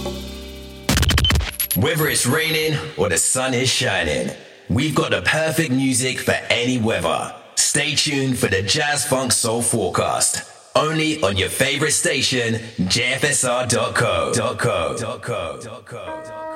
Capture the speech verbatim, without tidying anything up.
Whether it's raining or the sun is shining, we've got the perfect music for any weather. Stay tuned for the Jazz Funk Soul Forecast, only on your favorite station, J F S R dot co.